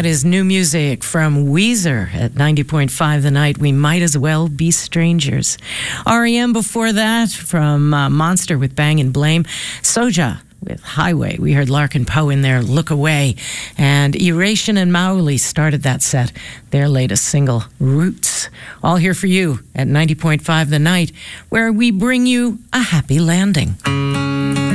That is new music from Weezer at 90.5 The Night. We might as well be strangers. R.E.M. before that from Monster with Bang and Blame. Soja with Highway. We heard Larkin Poe in there, Look Away. And Eration and Mauli started that set, their latest single, Roots. All here for you at 90.5 The Night, where we bring you a happy landing.